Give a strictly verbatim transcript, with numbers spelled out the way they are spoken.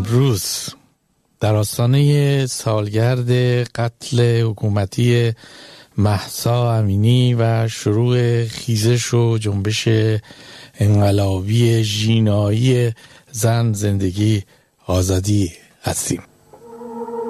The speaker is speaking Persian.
امروز در آستانه سالگرد قتل حکومتی مهسا امینی و شروع خیزش و جنبش انقلابی ژینایی زن زندگی آزادی هستیم.